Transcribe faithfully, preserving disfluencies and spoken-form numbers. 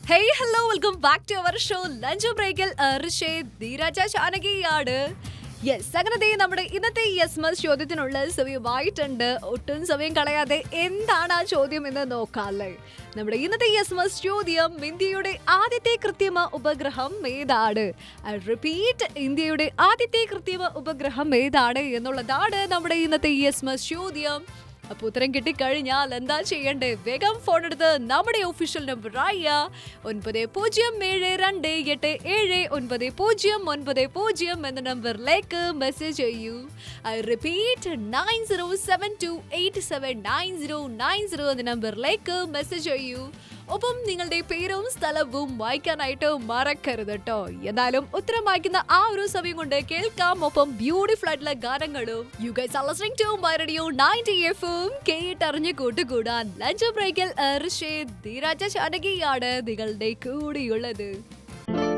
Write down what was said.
Hey, hello, welcome back to our show Lunch Break. Arshid, Dheeraja Chanakiyadu. Yes അങ്ങനെ ദേ നമ്മുടെ ഇന്നത്തെ yes മസ് ചോദ്യത്തിനുള്ള സമയമായിട്ടുണ്ട്. ഒട്ടും സമയം കളയാതെ എന്താണ് ആ ചോദ്യം എന്ന് നോക്കാല്ലേ. നമ്മുടെ ഇന്നത്തെ യെസ് മസ് ചോദ്യം ഇന്ത്യയുടെ ആദ്യത്തെ കൃത്രിമ ഉപഗ്രഹം ഏതാണ്? ഐ റിപ്പീറ്റ്, ഇന്ത്യയുടെ ആദ്യത്തെ കൃത്രിമ ഉപഗ്രഹം ഏതാണ് എന്നുള്ളതാണ് നമ്മുടെ ഇന്നത്തെ യെസ് മസ് ചോദ്യം. അപ്പോൾ ഉത്തരം കിട്ടിക്കഴിഞ്ഞാൽ എന്താ ചെയ്യണ്ടേ? വേഗം ഫോൺ എടുത്ത് നമ്മുടെ ഒഫീഷ്യൽ നമ്പർ ആയ ഒൻപത് പൂജ്യം ഏഴ് രണ്ട് എട്ട് ഏഴ് ഒൻപത് പൂജ്യം ഒൻപത് പൂജ്യം എന്ന നമ്പറിലേക്ക് മെസ്സേജ് ചെയ്യൂ. I repeat nine zero seven to eight seven nine zero nine zero എന്ന നമ്പറിലേക്ക് മെസ്സേജ് ചെയ്യൂ. ഒപ്പം നിങ്ങളുടെ പേരും സ്ഥലവും വായിക്കാനായിട്ട് മറക്കരുത് കേട്ടോ. എന്നാലും ഉത്തരം വായിക്കുന്ന ആ ഒരു സമയം കൊണ്ട് കേൾക്കാം ഒപ്പം ബ്യൂട്ടിഫുൾ ആയിട്ടുള്ള ഗാനങ്ങളും. You guys are listening to my radio ninety എഫും കേട്ടറിഞ്ഞ് കൂട്ടുകൂടാൻ ലഞ്ച് ബ്രേക്കിൽ ഋഷി ധീരാജ ചാനകിയാണ് നിങ്ങളുടെ കൂടെയുള്ളത്.